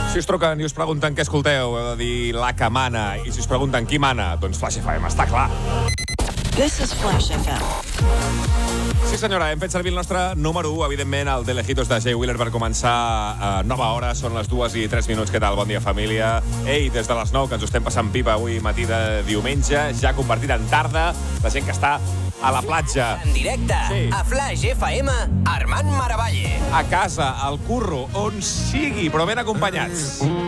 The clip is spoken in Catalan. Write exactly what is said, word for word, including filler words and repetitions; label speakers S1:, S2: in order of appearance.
S1: Si us truquen i us pregunten què escolteu, heu de dir la que mana. I si us pregunten qui mana, doncs Flash F M, està clar.
S2: This is Flash F M.
S1: Sí, senyora, hem fet servir el nostre número u, evidentment, el de Lejitos de Jay Wheeler per començar a nova hora. Són les dues i tres minuts. Què tal? Bon dia, família. Ei, des de les nou, que ens ho estem passant pipa avui matí de diumenge, ja convertit en tarda, la gent que està a la platja.
S3: En directe,
S1: Sí.
S3: a Flash F M, Armand Maravalle.
S1: A casa, al curro, on sigui, però ben acompanyats.